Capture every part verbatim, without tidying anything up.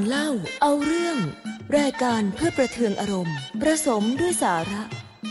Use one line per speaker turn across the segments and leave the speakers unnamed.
เล่าเอาเรื่องรายการเพื่อประเทืองอารมณ์ผสมด้วยสาระ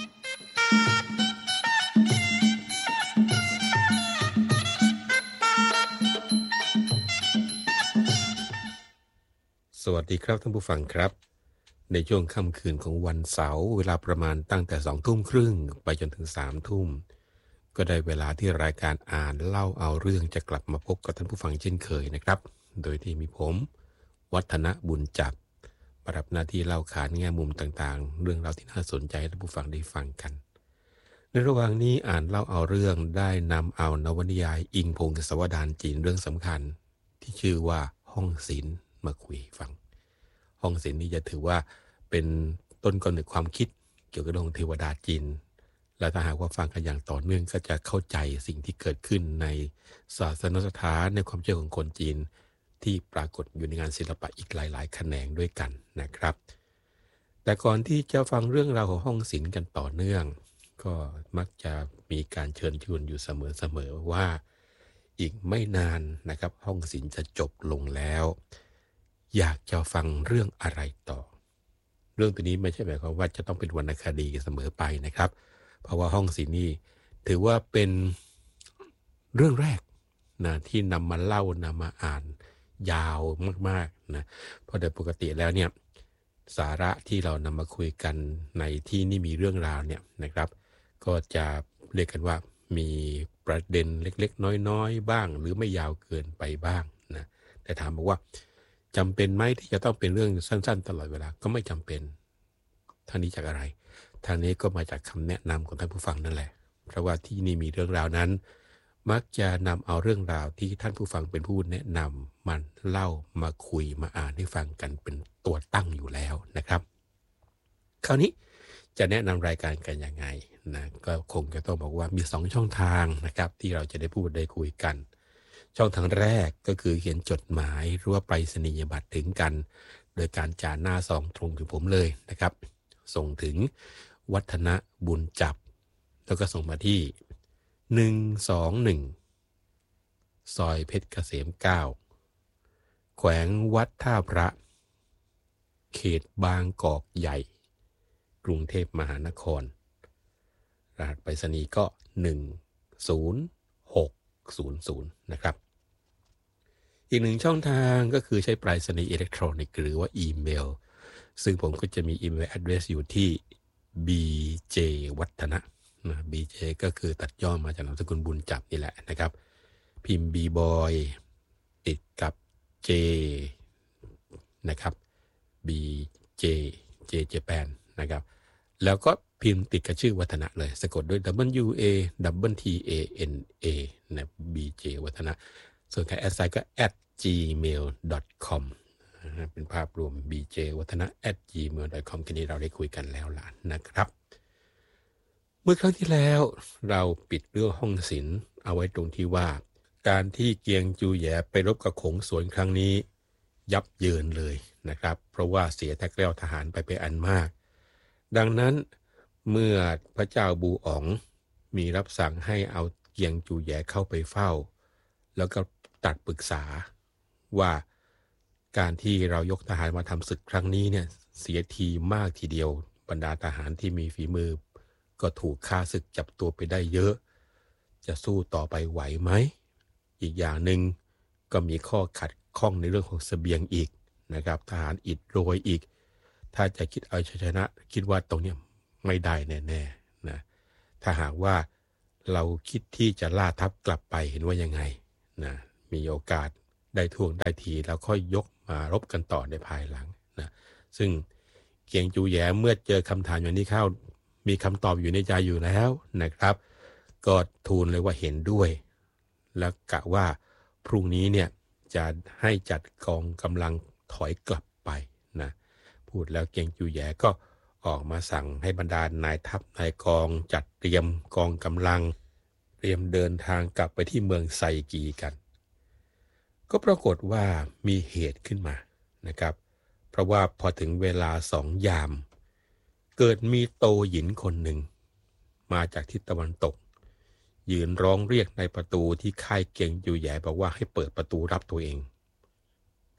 สวัสดีครับท่านผู้ฟังครับในช่วงค่ำคืนของวันเสาร์เวลาประมาณตั้งแต่สองทุ่มครึ่งไปจนถึงสามทุ่มก็ได้เวลาที่รายการอ่านเล่าเอาเรื่องจะกลับมาพบกับท่านผู้ฟังเช่นเคยนะครับโดยที่มีผมวัฒนบุญจับมารับหน้าที่เล่าขานแง่มุมต่างๆเรื่องราวที่น่าสนใจให้ท่านผู้ฟังได้ฟังกันในระหว่างนี้อ่านเล่าเอาเรื่องได้นำเอานวนิยายอิงพงศาวดารจีนเรื่องสำคัญที่ชื่อว่าห้องศิลป์มาคุยฟังห้องศิลป์นี้จะถือว่าเป็นต้นกำเนิดความคิดเกี่ยวกับเรื่องของเทวดาจีนและถ้าหากว่าฟังกันอย่างต่อเนื่องก็จะเข้าใจสิ่งที่เกิดขึ้นในศาสนสถานในความเชื่อของคนจีนที่ปรากฏอยู่ในงานศิลปะอีกหลายๆแขนงด้วยกันนะครับแต่ก่อนที่จะฟังเรื่องราวของห้องศิลป์กันต่อเนื่องก็มักจะมีการเชิญชวนอยู่เสมอๆว่าอีกไม่นานนะครับห้องศิลป์จะจบลงแล้วอยากจะฟังเรื่องอะไรต่อเรื่องตัวนี้ไม่ใช่หมายความว่าจะต้องเป็นวรรณคดีเสมอไปนะครับเพราะว่าห้องศิลป์นี่ถือว่าเป็นเรื่องแรกนะที่นำมาเล่านำมาอ่านยาวมากๆนะเพราะโดยปกติแล้วเนี่ยสาระที่เรานำมาคุยกันในที่นี่มีเรื่องราวเนี่ยนะครับก็จะเรียกกันว่ามีประเด็นเล็กๆน้อยๆบ้างหรือไม่ยาวเกินไปบ้างนะแต่ถามบอกว่าจำเป็นไหมที่จะต้องเป็นเรื่องสั้นๆตลอดเวลาก็ไม่จำเป็นท่างนี้จากอะไรทางนี้ก็มาจากคำแนะนำของท่านผู้ฟังนั่นแหละเพราะว่าที่นี่มีเรื่องราวนั้นมักจะนำเอาเรื่องราวที่ท่านผู้ฟังเป็นผู้แนะนำมันเล่ามาคุยมาอ่านให้ฟังกันเป็นตัวตั้งอยู่แล้วนะครับคราวนี้จะแนะนำรายการกันยังไงนะก็คงจะต้องบอกว่ามีสองช่องทางนะครับที่เราจะได้พูดได้คุยกันช่องทางแรกก็คือเขียนจดหมายหรือว่าไปรษณียบัตรถึงกันโดยการจ่าหน้าซองตรงถึงผมเลยนะครับส่งถึงวัฒนบุญจับแล้วก็ส่งมาที่หนึ่งสองหนึ่งซอยเพชรเกษมเก้าแขวงวัดท่าพระเขตบางกอกใหญ่กรุงเทพมหานครรหัสไปรษณีย์ก็หนึ่ง ศูนย์ หก ศูนย์ ศูนย์นะครับอีกหนึ่งช่องทางก็คือใช้ไปรษณีย์อิเล็กทรอนิกส์หรือว่าอีเมลซึ่งผมก็จะมีอีเมล address อยู่ที่ บี เจ วัฒนะนะ บี เจ ก็คือตัดย่อมาจากนามสกุลบุญจับนี่แหละนะครับพิมพ์ B-boy ติดกับ J นะครับ B J J Japan นะครับแล้วก็พิมพ์ติดกับชื่อวัฒนะเลยสะกดด้วย W A W T A N A นะ บี เจ วัฒนะส่วนใครแอดไซน์ก็ แอท จี เมล ดอท คอม เป็นภาพรวม บี เจ วัฒนะ แอท จี เมล ดอท คอม ทีนี้เราได้คุยกันแล้วล่ะนะครับเมื่อครั้งที่แล้วเราปิดเรื่องห้องศิลป์เอาไว้ตรงที่ว่าการที่เกียงจูแหยไปรบกับขงสวนครั้งนี้ยับเยินเลยนะครับเพราะว่าเสียแท็กแล้วทหารไปเป็นอันมากดังนั้นเมื่อพระเจ้าบูอ๋องมีรับสั่งให้เอาเกียงจูแหยเข้าไปเฝ้าแล้วก็ตัดปรึกษาว่าการที่เรายกทหารมาทำศึกครั้งนี้เนี่ยเสียทีมากทีเดียวบรรดาทหารที่มีฝีมือก็ถูกฆ่าศึกจับตัวไปได้เยอะจะสู้ต่อไปไหวไหมอีกอย่างหนึ่งก็มีข้อขัดข้องในเรื่องของเสบียงอีกนะครับทหารอิดโรยอีกถ้าจะคิดเอาชัยชนะคิดว่าตรงนี้ไม่ได้แน่ๆนะถ้าหากว่าเราคิดที่จะล่าทัพกลับไปเห็นว่ายังไงนะมีโอกาสได้ทวงได้ทีแล้วค่อยยกมารบกันต่อในภายหลังนะซึ่งเกียงจูแหยเมื่อเจอคำถามอย่างนี้เข้ามีคำตอบอยู่ในใจอยู่แล้วนะครับก็ทูลเลยว่าเห็นด้วยแล้วกะว่าพรุ่งนี้เนี่ยจะให้จัดกองกำลังถอยกลับไปนะพูดแล้วเกียงจูแหยก็ออกมาสั่งให้บรรดานายทัพนายกองจัดเตรียมกองกำลังเตรียมเดินทางกลับไปที่เมืองไซกีกันก็ปรากฏว่ามีเหตุขึ้นมานะครับเพราะว่าพอถึงเวลาสองยามเกิดมีโตหยินคนหนึ่งมาจากทิศตะวันตกยืนร้องเรียกในประตูที่ค่ายเกียงจูแหยบอกว่าให้เปิดประตูรับตัวเอง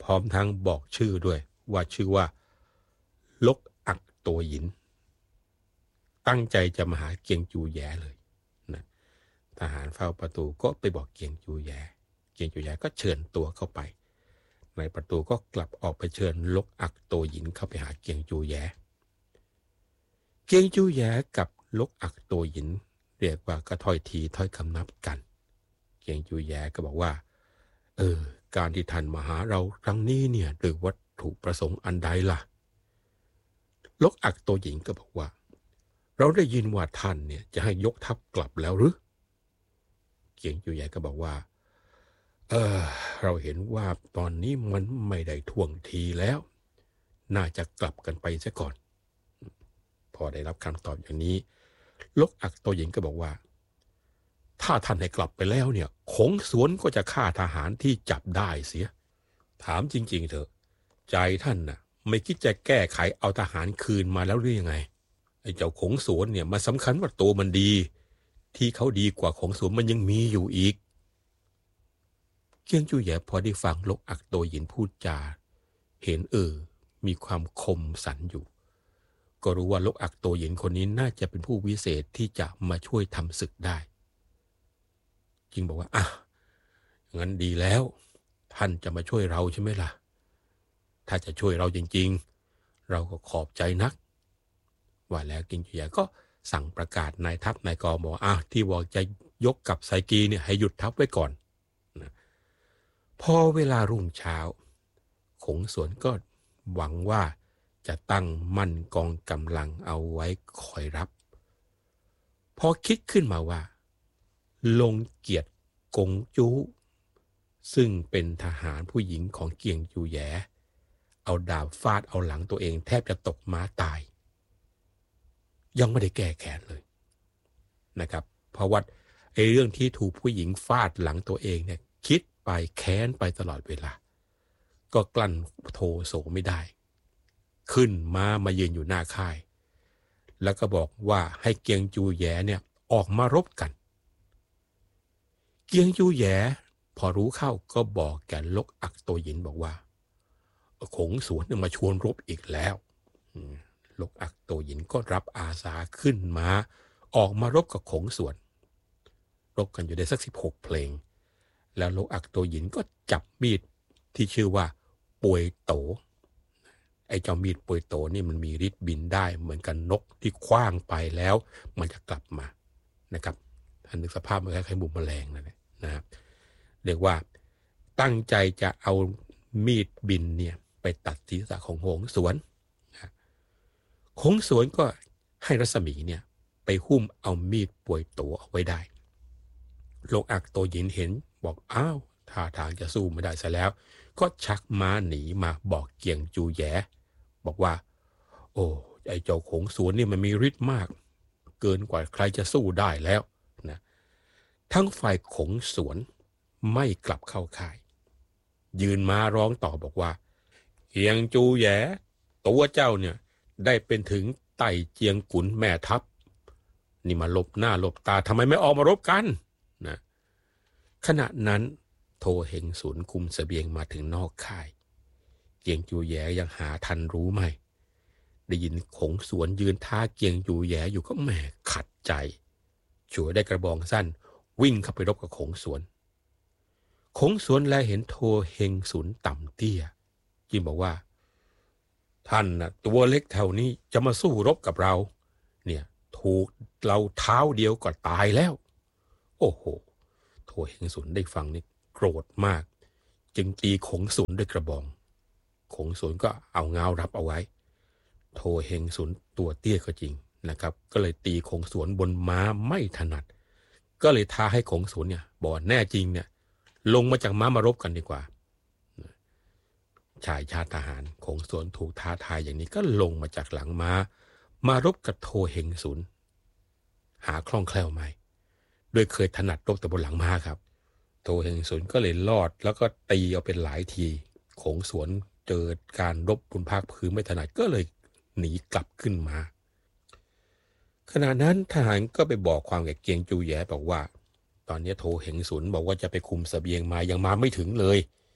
พร้อมทั้งบอกชื่อด้วยว่าชื่อว่าลกอักโตหยินตั้งใจจะมาหาเกียงจูแย้เลยนะทหารเฝ้าประตูก็ไปบอกเกียงจูแย้เกียงจูแย้ก็เชิญตัวเข้าไปในประตูก็กลับออกไปเชิญลกอักโตหยินเข้าไปหาเกียงจูแย้เกียงจูแย้กับลกอักโตหยินเรียกว่าก็ถ้อยทีถ้อยคำนับกันเกียงจูแย้ก็บอกว่าเออการที่ท่านมาหาเราครั้งนี้เนี่ยโดยวัตถุประสงค์อันใดล่ะลกอักโตหยินก็บอกว่าเราได้ยินว่าท่านเนี่ยจะให้ยกทัพกลับแล้วหรือเกียงจูแย้ก็บอกว่าเออเราเห็นว่าตอนนี้มันไม่ได้ท่วงทีแล้วน่าจะกลับกันไปซะก่อนพอได้รับคำตอบอย่างนี้ลกอักโตหยินก็บอกว่าถ้าท่านให้กลับไปแล้วเนี่ยขงสวนก็จะฆ่าทหารที่จับได้เสียถามจริงๆเถอะใจท่านน่ะไม่คิดจะแก้ไขเอาทหารคืนมาแล้วหรือยังไงไอ้เจ้าขงสวนเนี่ยมันสำคัญว่าตัวมันดีที่เขาดีกว่าขงสวนมันยังมีอยู่อีกเกียงจูแย้พอได้ฟังลกอักโตหยินพูดจาเห็นเออมีความคมสันอยู่ก็รู้ว่าลกอักโตหยินคนนี้น่าจะเป็นผู้วิเศษที่จะมาช่วยทำศึกได้จึงบอกว่าอ่ะงั้นดีแล้วท่านจะมาช่วยเราใช่ไหมล่ะถ้าจะช่วยเราจริงๆเราก็ขอบใจนักว่าแล้วเกียงจูแย้ก็สั่งประกาศนายทัพนายกองบอกอ่ะที่บอกจะยกกับไซกีเนี่ยให้หยุดทัพไว้ก่อนนะพอเวลารุ่งเช้าขงสวนก็หวังว่าจะตั้งมั่นกองกำลังเอาไว้คอยรับพอคิดขึ้นมาว่าลงเกียรติกงจูซึ่งเป็นทหารผู้หญิงของเกียงจูแย้เอาดาบฟาดเอาหลังตัวเองแทบจะตกม้าตายยังไม่ได้แก้แค้นเลยนะครับเพราะว่าไอ้เรื่องที่ถูกผู้หญิงฟาดหลังตัวเองเนี่ยคิดไปแค้นไปตลอดเวลาก็กลั้นโทโสไม่ได้ขึ้นม้ามายืนอยู่หน้าค่ายแล้วก็บอกว่าให้เกียงจูแย้เนี่ยออกมารบกันเกียงจูแย้พอรู้เข้าก็บอกแก่ลกอักโตหยินบอกว่าขงสวนมาชวนรบอีกแล้วลกอักโตหยินก็รับอาสาขึ้นมาออกมารบกับขงสวนรบกันอยู่ได้สักสิบหกเพลงแล้วลกอักโตหยินก็จับมีดที่ชื่อว่าป่วยโตไอ้เจ้ามีดป่วยโตนี่มันมีฤทธิ์บินได้เหมือนกันนกที่คว้างไปแล้วมันจะกลับมานะครับท่านนึกสภาพมันคล้ายๆบุมแมลงนั่นแหละนะครับเรียกว่าตั้งใจจะเอามีดบินเนี่ยไปตัดศีรษะของหงสวนหงสวนก็ให้รัศมีเนี่ยไปหุ้มเอามีดป่วยโตเอาไว้ได้ลกอักโตหยินเห็นบอกอ้าวท่าทางจะสู้ไม่ได้ซะแล้วก็ชักม้าหนีมาบอกเกียงจูแย้บอกว่าโอ้ไอ้เจ้าหงสวนนี่มันมีฤทธิ์มากเกินกว่าใครจะสู้ได้แล้วนะทั้งฝ่ายหงสวนไม่กลับเข้าค่ายยืนม้าร้องต่อบอกว่าเกียงจูแย้ตัวเจ้าเนี่ยได้เป็นถึงไต่เจียงกุนแม่ทัพนี่มาหลบหน้าหลบตาทำไมไม่ออกมารบกันนะขณะนั้นโทเฮงสุนคุมเสบียงมาถึงนอกค่ายเกียงจูแย้ยังหาทันรู้ไหมได้ยินขงสวนยืนท้าเกียงจูแย้อยู่ก็แหมขัดใจฉวยได้กระบองสั้นวิ่งเข้าไปรบกับขงสวนขงสวนแลเห็นโทเฮงสุนต่ำเตี้ยจึงบอกว่าท่านนะตัวเล็กแถวนี้จะมาสู้รบกับเราเนี่ยถูกเราเท้าเดียวก็ตายแล้วโอ้โหโทเฮงสุนได้ฟังนี่โกรธมากจึงตีขงสวนด้วยกระบองขงสวนก็เอาเงารับเอาไว้โทเฮงสุนตัวเตี้ยก็จริงนะครับก็เลยตีขงสวนบนม้าไม่ถนัดก็เลยท้าให้ขงสวนเนี่ยบอกแน่จริงเนี่ยลงมาจากม้ามารบกันดีกว่าชายชาติทหารขงสวนถูกท้าทายอย่างนี้ก็ลงมาจากหลังม้ามารบกับโทเฮงสุนหาคล่องแคล่วไหมโดยเคยถนัดรบแต่บนหลังม้าครับโทเฮงสุนก็เลยรอดแล้วก็ตีเอาเป็นหลายทีขงสวนเจอการรบบนภาคพื้นไม่ถนัดก็เลยหนีกลับขึ้นมาขณะนั้นทหารก็ไปบอกความแก่เกียงจูแย้บอกว่าตอนนี้โทเฮงสุนบอกว่าจะไปคุมเสบียงมายังมาไม่ถึงเลย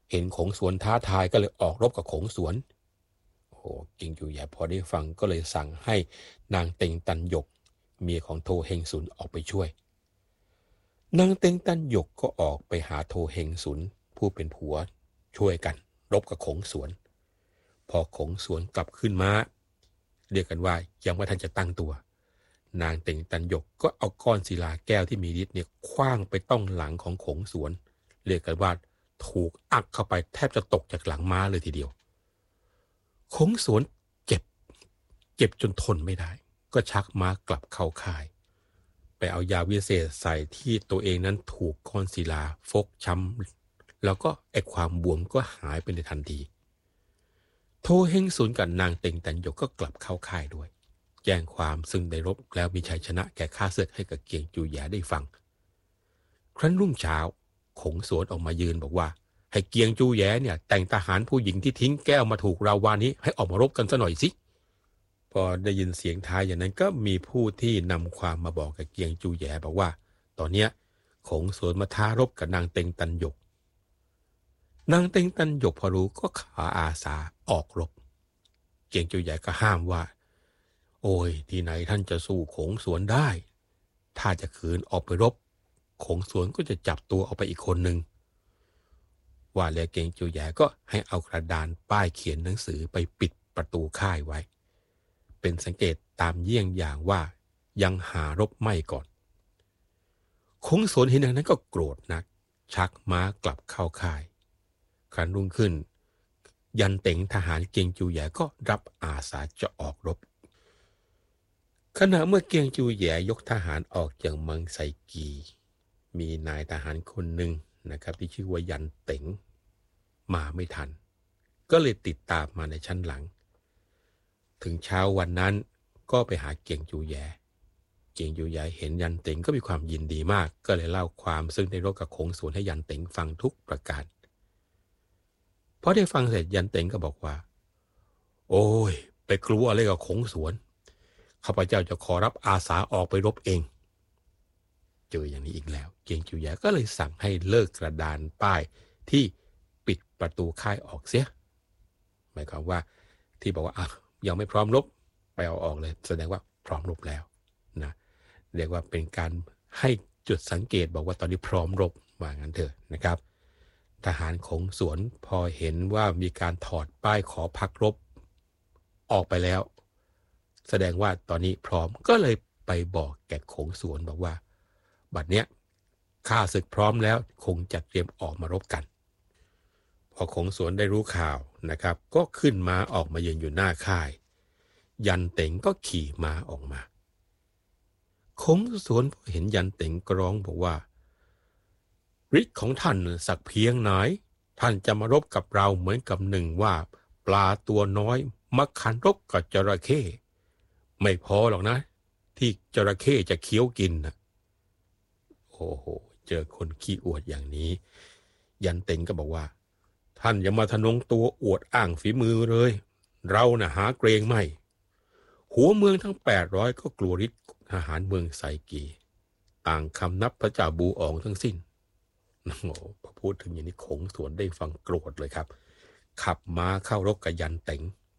เห็นขงสวนท้าทายก็เลยออกรบกับขงสวนโอ้โหเก่งจูแย่พอได้ฟังก็เลยสั่งให้นางเต็งตันหยกเมียของโทเฮงสุนออกไปช่วยนางเต็งตันหยกก็ออกไปหาโทเฮงสุนผู้เป็นผัวช่วยกันรบกับขงสวนพอขงสวนกลับขึ้นมาเรียกกันว่ายังไม่ทันจะตั้งตัวนางเต็งตันหยกก็เอาก้อนศิลาแก้วที่มีฤทธิ์เนี่ยคว้างไปต้องหลังของขงสวนเรียกกันว่าถูกอักเข้าไปแทบจะตกจากหลังม้าเลยทีเดียวขงสวนเจ็บเจ็บจนทนไม่ได้ก็ชักม้ากลับเข้าค่ายไปเอายาวิเศษใส่ที่ตัวเองนั้นถูกก้อนศิลาฟกช้ำแล้วก็ไอความบวมก็หายไปในทันทีโทเฮงสุนกับนางเต็งตันหยกก็กลับเข้าค่ายด้วยแจ้งความซึ่งได้รบแล้วมีชัยชนะแก่ข้าศึกให้กับเกียงจูแย่ได้ฟังครั้นรุ่งเช้าขงสวนออกมายืนบอกว่าให้เกียงจูแย่เนี่ยแต่งทหารผู้หญิงที่ทิ้งแก้วมาถูกเราวานี้ให้ออกมารบกันซะหน่อยสิพอได้ยินเสียงท้ายอย่างนั้นก็มีผู้ที่นำความมาบอกกับเกียงจูแย่บอกว่าตอนเนี้ยขงสวนมาท้ารบกับนางเต็งตันหยกนางเต็งตันหยกพอรู้ก็ขาอาสาออกรบเกียงจูแย่ก็ห้ามว่าโอ้ยที่ไหนท่านจะสู้ขงสวนได้ถ้าจะขืนออกไปรบขงสวนก็จะจับตัวเอาไปอีกคนหนึ่งว่าแล้วเกียงจูแย่ก็ให้เอากระดานป้ายเขียนหนังสือไปปิดประตูค่ายไว้เป็นสังเกตตามเยี่ยงอย่างว่ายังหารบไม่ก่อนขงสวนเห็นอย่างนั้นก็โกรธนักชักม้ากลับเข้าค่ายครั้นรุ่งขึ้นยันเต็งทหารเกียงจูแย่ก็รับอาสาจะออกรบขณะเมื่อเกียงจูแย่ยกทหารออกจากเมืองไซกีมีนายทหารคนหนึ่งนะครับที่ชื่อว่ายันเต็งมาไม่ทันก็เลยติดตามมาในชั้นหลังถึงเช้าวันนั้นก็ไปหาเกียงจูแย่เกียงจูแย่เห็นยันเต็งก็มีความยินดีมากก็เลยเล่าความซึ่งได้รบกับขงสวนให้ยันเต็งฟังทุกประการพอได้ฟังเสร็จยันเต็งก็บอกว่าโอ้ยไปกลัวอะไรกับขงสวนข้าพเจ้าจะขอรับอาสาออกไปรบเองเจออย่างนี้อีกแล้วเกียงจูแย่ก็เลยสั่งให้เลิกกระดานป้ายที่ปิดประตูค่ายออกเสียหมายความว่าที่บอกว่าอ่ะยังไม่พร้อมรบไปเอาออกเลยแสดงว่าพร้อมรบแล้วนะเรียกว่าเป็นการให้จุดสังเกตบอกว่าตอนนี้พร้อมรบว่างั้นเถอะนะครับทหารขงสวนพอเห็นว่ามีการถอดป้ายขอพักรบออกไปแล้วแสดงว่าตอนนี้พร้อมก็เลยไปบอกแก่ขงสวนบอกว่าบัดเนี้ยข้าศึกพร้อมแล้วคงจะเตรียมออกมารบกันพอขงสวนได้รู้ข่าวนะครับก็ขึ้นม้าออกมายืนอยู่หน้าค่ายยันเต็งก็ขี่ม้าออกมาขงสวนพอเห็นยันเต็งก็ร้องบอกว่าฤทธิ์ของท่านสักเพียงไหนท่านจะมารบกับเราเหมือนกับหนึ่งว่าปลาตัวน้อยมาขันรบกับจระเข้ไม่พอหรอกนะที่จระเข้จะเคี้ยวกินนะโอ้โหเจอคนขี้อวดอย่างนี้ยันเต็งก็บอกว่าท่านอย่ามาทะนงตัวอวดอ้างฝีมือเลยเราน่ะหาเกรงไม่หัวเมืองทั้งแปดร้อยก็กลัวฤทธิ์ทหารเมืองไซกีต่างคำนับพระเจ้าบูอองทั้งสิ้นโอ้โหพอพูดถึงอย่างนี้ขงสวนได้ฟังโกรธเลยครับขับม้าเข้ารบกับยันเต็ง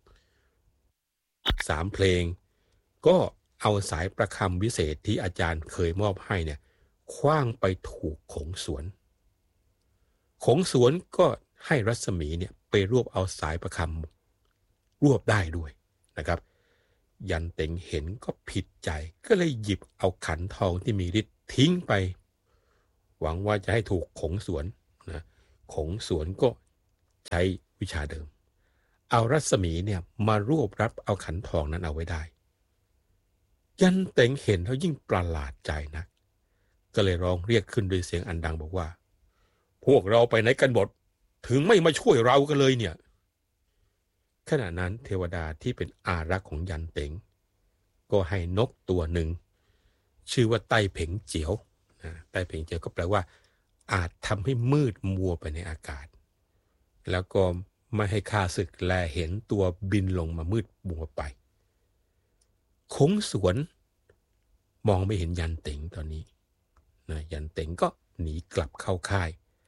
สามเพลงก็เอาสายประคำวิเศษที่อาจารย์เคยมอบให้เนี่ยคว้างไปถูกขงสวนขงสวนก็ให้รัศมีเนี่ยไปรวบเอาสายประคำรวบได้ด้วยนะครับยันเต็งเห็นก็ผิดใจก็เลยหยิบเอาขันทองที่มีฤทธิ์ทิ้งไปหวังว่าจะให้ถูกขงสวนนะขงสวนก็ใช้วิชาเดิมเอารัศมีเนี่ยมารวบรับเอาขันทองนั้นเอาไว้ได้ยันเต็งเห็นแล้วยิ่งประหลาดใจนักก็เลยร้องเรียกขึ้นด้วยเสียงอันดังบอกว่าพวกเราไปไหนกันหมดถึงไม่มาช่วยเรากันเลยเนี่ยขณะนั้นเทวดาที่เป็นอารักษ์ของยันเต็งก็ให้นกตัวหนึ่งชื่อว่าไต้เผิงเจียวนะไต้เผิงเจียวก็แปลว่าอาจทำให้มืดมัวไปในอากาศแล้วก็ไม่ให้ข้าศึกแลเห็นตัวบินลงมามืดมัวไปขงสวนมองไม่เห็นยันเต็งตอนนี้นะยันเต็งก็หนีกลับเข้าค่าย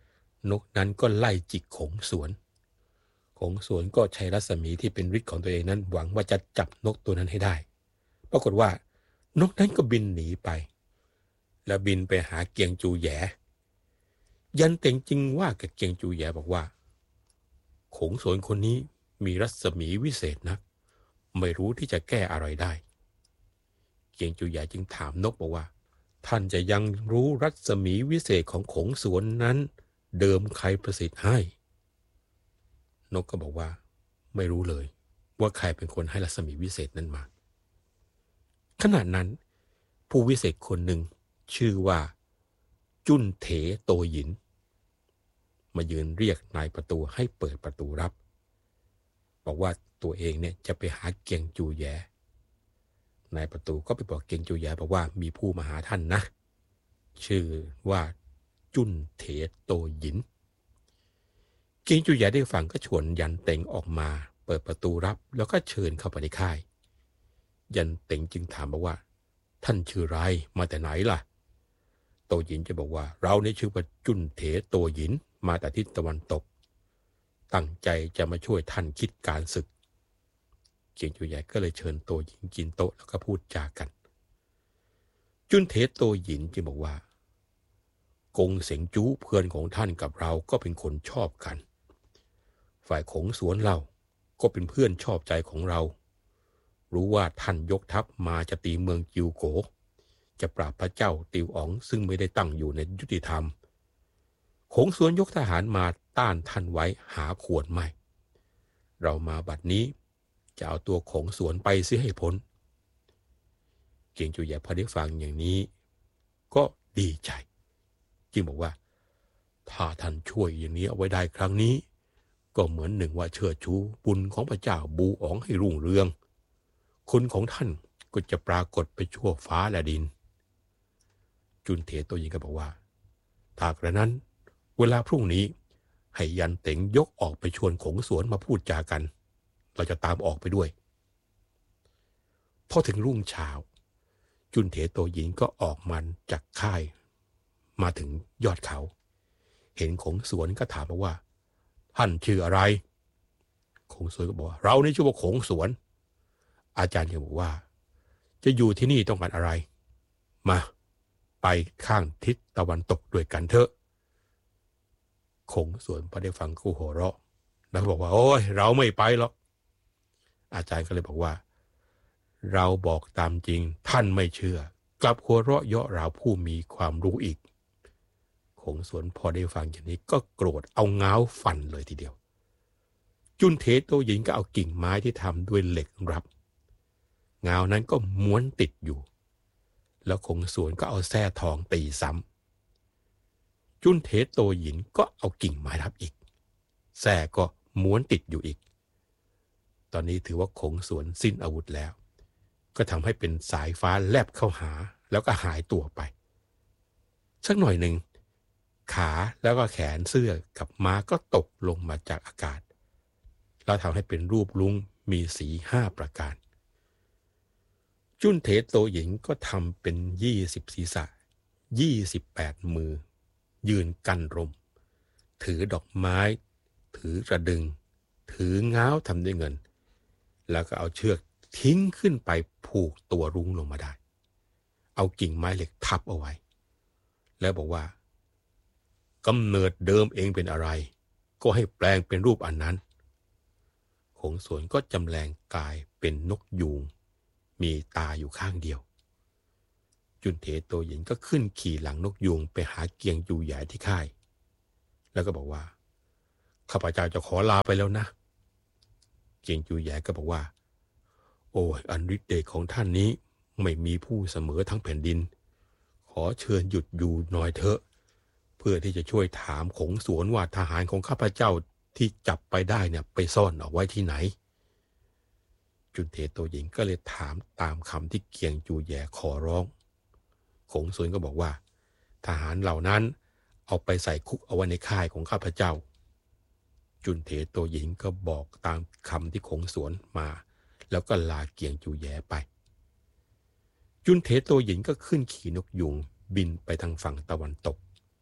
นกนั้นก็ไล่จิกขงสวนขงสวนก็ใช้รัศมีที่เป็นฤทธิ์ของตัวเองนั้นหวังว่าจะจับนกตัวนั้นให้ได้ปรากฏว่านกนั้นก็บินหนีไปแล้วบินไปหาเกียงจูแหยยันเต็งจึงว่ากับเกียงจูแหยบอกว่าขงสวนคนนี้มีรัศมีวิเศษนักไม่รู้ที่จะแก้อะไรได้เกียงจูแหยจึงถามนกบอกว่าท่านจะยังรู้รัศมีวิเศษของขงสวนนั้นเดิมใครประสิทธิ์ให้นกก็บอกว่าไม่รู้เลยว่าใครเป็นคนให้รัศมีวิเศษนั้นมาขณะนั้นผู้วิเศษคนหนึ่งชื่อว่าจุ้นเถโตหยินมายืนเรียกนายประตูให้เปิดประตูรับบอกว่าตัวเองเนี่ยจะไปหาเกียงจูแยนายประตูก็ไปบอกเกียงจูแยบอกว่ามีผู้มาหาท่านนะชื่อว่าจุ้นเถโตหยินเกียงจูแยได้ฟังก็ชวนยันเต็งออกมาเปิดประตูรับแล้วก็เชิญเข้าไปในค่ายยันเต็งจึงถามบอกว่าท่านชื่อไรมาแต่ไหนล่ะโตหยินจะบอกว่าเราเนี่ยชื่อว่าจุ้นเถโตหยินมาแต่ทิศตะวันตกตั้งใจจะมาช่วยท่านคิดการศึกเกียงจูแยก็เลยเชิญโตหยินกินโต๊ะแล้วก็พูดจากันจุ้นเถโตหยินจึงบอกว่ากงเสงจู้เพื่อนของท่านกับเราก็เป็นคนชอบกันฝ่ายขงสวนเราก็เป็นเพื่อนชอบใจของเรารู้ว่าท่านยกทัพมาจะตีเมืองจิวโกจะปราบพระเจ้าติวอ๋องซึ่งไม่ได้ตั้งอยู่ในยุติธรรมขงสวนยกทหารมาต้านท่านไว้หาขวนไม่เรามาบัดนี้จะเอาตัวขงสวนไปเสียให้พ้นเกียงจูแยพอได้ฟังอย่างนี้ก็ดีใจจึงบอกว่าถ้าท่านช่วยอย่างนี้เอาไว้ได้ครั้งนี้ก็เหมือนหนึ่งว่าเชิดชูบุญของพระเจ้าบูอ๋องให้รุ่งเรืองคุณของท่านก็จะปรากฏไปชั่วฟ้าและดินจุนเถโตหยินก็บอกว่าถ้ากระนั้นเวลาพรุ่งนี้ให้ยันเต็งยกออกไปชวนขงสวนมาพูดจากันเราจะตามออกไปด้วยพอถึงรุ่งเช้าจุนเถโตหยินก็ออกมันจากค่ายมาถึงยอดเขาเห็นขงสวนก็ถามว่าท่านชื่ออะไรขงสวนก็บอกว่าเรานี่ชื่อว่าขงสวนอาจารย์ก็บอกว่าจะอยู่ที่นี่ต้องการอะไรมาไปข้างทิศตะวันตกด้วยกันเถอะขงสวนพอได้ฟังก็หัวเราะแล้วบอกว่าโอ้ยเราไม่ไปหรอกอาจารย์ก็เลยบอกว่าเราบอกตามจริงท่านไม่เชื่อกลับหัวเราะเยาะเราผู้มีความรู้อีกขงสวนพอได้ฟังอย่างนี้ก็โกรธเอาง้าวฟันเลยทีเดียวจุนเถโตหยินก็เอากิ่งไม้ที่ทำด้วยเหล็กรับง้าวนั้นก็ม้วนติดอยู่แล้วขงสวนก็เอาแส้ทองตีซ้ำจุนเถโตหยินก็เอากิ่งไม้รับอีกแส้ก็ม้วนติดอยู่อีกตอนนี้ถือว่าขงสวนสิ้นอาวุธแล้วก็ทำให้เป็นสายฟ้าแลบเข้าหาแล้วก็หายตัวไปสักหน่อยหนึ่งขาแล้วก็แขนเสื้อกับม้าก็ตกลงมาจากอากาศแล้วทำให้เป็นรูปลุ้งมีสีห้าประการจุนเถโตหยินก็ทำเป็นยี่สิบศีรษะยี่สิบแปดมือยืนกันรมถือดอกไม้ถือกระดึงถือง้าวทำด้วยเงินแล้วก็เอาเชือกทิ้งขึ้นไปผูกตัวรุ้งลงมาได้เอากิ่งไม้เหล็กทับเอาไว้แล้วบอกว่ากำเนิดเดิมเองเป็นอะไรก็ให้แปลงเป็นรูปอันนั้นขงสวนก็จำแรงกายเป็นนกยูงมีตาอยู่ข้างเดียวจุนเถโตหยินก็ขึ้นขี่หลังนกยูงไปหาเกียงจูแหยที่ค่ายแล้วก็บอกว่าข้าพเจ้าจะขอลาไปแล้วนะเกียงจูแหยก็บอกว่าโอ้ยอันฤทธิ์เดชของท่านนี้ไม่มีผู้เสมอทั้งแผ่นดินขอเชิญหยุดอยู่หน่อยเถอะเพื่อที่จะช่วยถามขงสวนว่าทหารของข้าพเจ้าที่จับไปได้เนี่ยไปซ่อนเอาไว้ที่ไหนจุนเถโตหยินก็เลยถามตามคำที่เกียงจูแหยขอร้องขงสวนก็บอกว่าทหารเหล่านั้นเอาไปใส่คุกเอาไว้ในค่ายของข้าพเจ้าจุนเถโตหยินก็บอกตามคำที่ขงสวนมาแล้วก็ลาเกียงจูแหยไปจุนเถโตหยินก็ขึ้นขี่นกยูงบินไปทางฝั่งตะวันตก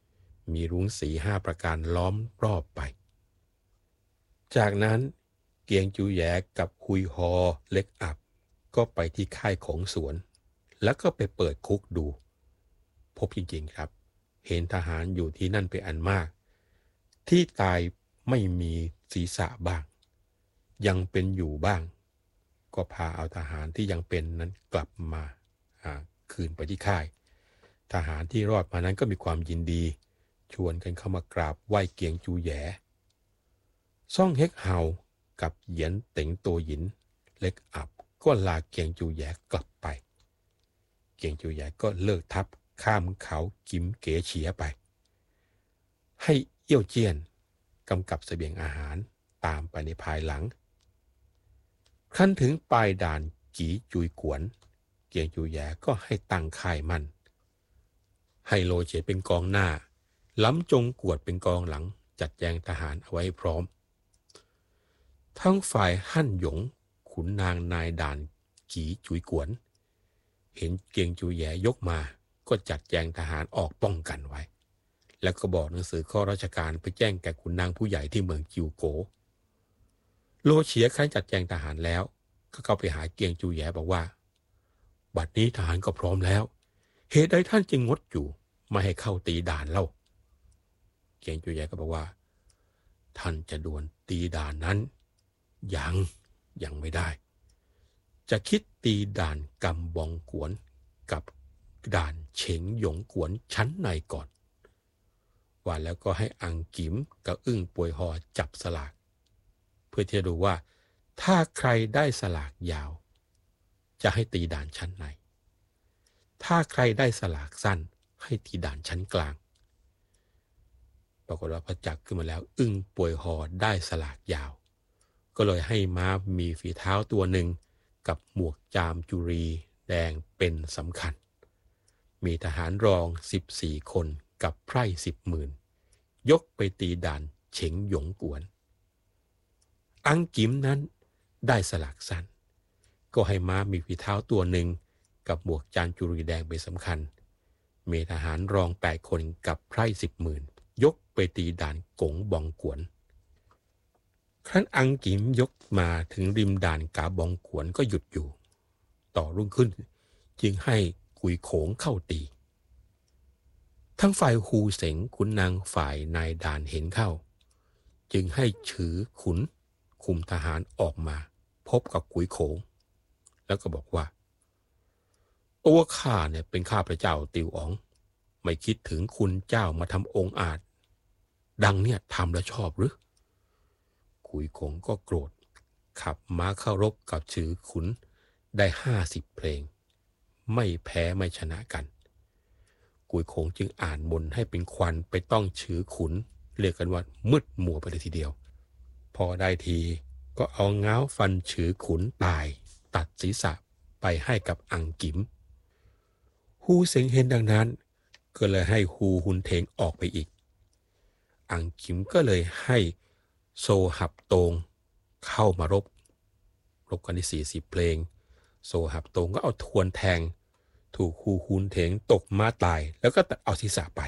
มีรุ้งสีห้าประการล้อมรอบไปจากนั้นเกียงจูแยกับคุยฮอเล็กอับก็ไปที่ค่ายของสวนแล้วก็ไปเปิดคุกดูพบจริงๆครับเห็นทหารอยู่ที่นั่นเป็นอันมากที่ตายไม่มีศีรษะบ้างยังเป็นอยู่บ้างก็พาเอาทหารที่ยังเป็นนั้นกลับมาคืนไปที่ค่ายทหารที่รอดมานั้นก็มีความยินดีชวนกันเข้ามากราบไหว้เกียงจูแยซ่องเฮกเฮากับเหยียนเต็งโตหยินเล็กอับก็ลาเกียงจูแยกลับไปเกียงจูแยก็เลิกทัพข้ามเขากิมเก๋เฉียไปให้เอี้ยวเจี้ยนกำกับเสบียงอาหารตามไปในภายหลังขั้นถึงปลายด่านกีจุยกวนเกียงจูแยก็ให้ตั้งค่ายมั่นให้โลเฉเป็นกองหน้าล้ำจงกวดเป็นกองหลังจัดแจงทหารเอาไว้พร้อมทั้งฝ่ายหั่นหยงขุนนางนายด่านกีจุยกวนเห็นเกียงจูแยยกมาก็จัดแจงทหารออกป้องกันไว้แล้วก็บอกหนังสือข้อราชการไปแจ้งแก่ขุนนางผู้ใหญ่ที่เมืองจิวโกโลเฉียครั้นจัดแจงทหารแล้วก็เข้าไปหาเกียงจูแยบอกว่าบัดนี้ทหารก็พร้อมแล้วเหตุใดท่านจึงงดอยู่ไม่ให้เข้าตีด่านเล่าเกียงจูแยก็บอกว่าท่านจะดวลตีด่านนั้นยังยังไม่ได้จะคิดตีด่านกำบองกวนกับด่านเฉงหยงกวนชั้นในก่อนว่าแล้วก็ให้อังกิมกับอึ้งป่วยหอจับสลากเพื่อที่จะดูว่าถ้าใครได้สลากยาวจะให้ตีด่านชั้นในถ้าใครได้สลากสั้นให้ตีด่านชั้นกลางปรากฏว่าพอจับขึ้นมาแล้วอึ้งป่วยหอได้สลากยาวก็เลยให้ม้ามีฝีเท้าตัวหนึ่งกับหมวกจามจุรีแดงเป็นสำคัญมีทหารรองสิบสี่คนกับไพร่สิบหมื่นยกไปตีด่านเฉงหยงกวนอังกิมนั้นได้สลากสั้นก็ให้ม้ามีฝีเท้าตัวหนึ่งกับหมวกจามจุรีแดงเป็นสำคัญมีทหารรองแปดคนกับไพร่สิบหมื่นยกไปตีด่านกงบองกวนครั้นอังกิมยกมาถึงริมด่านกาบองกวนก็หยุดอยู่ต่อรุ่งขึ้นจึงให้กุยโขงเข้าตีทั้งฝ่ายฮูเสงขุนนางฝ่ายนายด่านเห็นเข้าจึงให้ฉือขุนคุมทหารออกมาพบกับกุยโขงแล้วก็บอกว่าตัวข้าเนี่ยเป็นข้าพระเจ้าติวอ๋องไม่คิดถึงคุณเจ้ามาทำองค์อาจดังเนี่ยทำแล้วชอบหรือกุยโขงก็โกรธขับม้าเข้ารบกับฉือขุนได้ห้าสิบเพลงไม่แพ้ไม่ชนะกันกุยโขงจึงอ่านมนต์ให้เป็นควันไปต้องฉือขุนเรียกกันว่ามืดมัวไปเลยทีเดียวพอได้ทีก็เอาง้าวฟันฉือขุนตายตัดศีรษะไปให้กับอังกิมฮูเสงเห็นดังนั้นก็เลยให้ฮูฮุนเถงออกไปอีกอังกิมก็เลยให้โซหับโตงเข้ามารบรบกันที่สี่สิบเพลงโซหับโตงก็เอาทวนแทงถูกฮูฮุนเถงตกม้าตายแล้วก็ตัดเอาศีรษะไป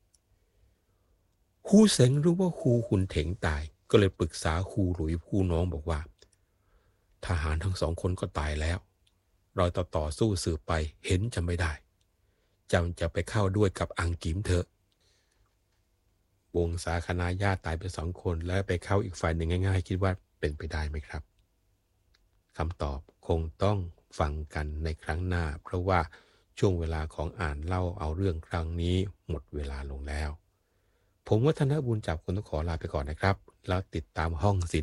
ฮูเสงรู้ว่าฮูฮุนเถงตายก็เลยปรึกษาฮูหลุยผู้น้องบอกว่าทหารทั้งสองคนก็ตายแล้วเราต่อต่อสู้สืบไปเห็นจะไม่ได้จำจะไปเข้าด้วยกับอังกิมเถอะวงศาคณาญาติตายไปสองคนแล้วไปเข้าอีกฝ่ายหนึ่งง่ายๆคิดว่าเป็นไปได้ไหมครับคำตอบคงต้องฟังกันในครั้งหน้าเพราะว่าช่วงเวลาของอ่านเล่าเอาเรื่องครั้งนี้หมดเวลาลงแล้วผมวัฒนบุญจับคนต้องขอลาไปก่อนนะครับแล้วติดตามห้องศิลป์